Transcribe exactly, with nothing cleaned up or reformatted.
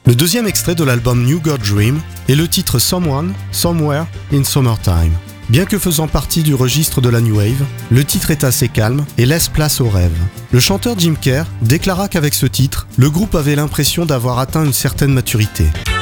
Le deuxième extrait de l'album New God Dream est le titre Someone, Somewhere in Summertime. Bien que faisant partie du registre de la New Wave, le titre est assez calme et laisse place aux rêves. Le chanteur Jim Kerr déclara qu'avec ce titre, le groupe avait l'impression d'avoir atteint une certaine maturité.